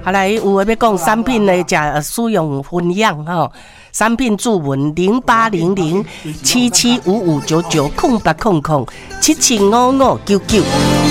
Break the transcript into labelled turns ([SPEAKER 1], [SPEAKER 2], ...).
[SPEAKER 1] 好来，有诶要讲产品的使用分享吼，产品注文08007755990800775599。